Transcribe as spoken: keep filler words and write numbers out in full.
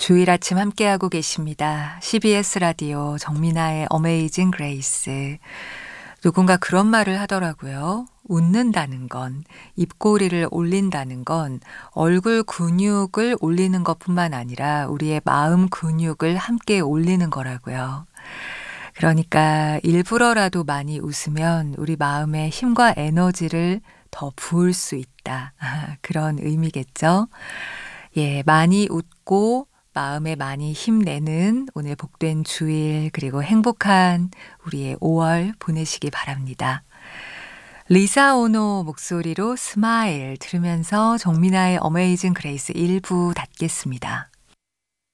주일 아침 함께하고 계십니다. 씨비에스 라디오 정민아의 어메이징 그레이스. 누군가 그런 말을 하더라고요. 웃는다는 건, 입꼬리를 올린다는 건 얼굴 근육을 올리는 것뿐만 아니라 우리의 마음 근육을 함께 올리는 거라고요. 그러니까 일부러라도 많이 웃으면 우리 마음에 힘과 에너지를 더 부을 수 있다. 그런 의미겠죠. 예, 많이 웃고 마음에 많이 힘내는 오늘 복된 주일 그리고 행복한 우리의 오월 보내시기 바랍니다. 리사 오노 목소리로 스마일 들으면서 정민아의 어메이징 그레이스 일 부 닫겠습니다.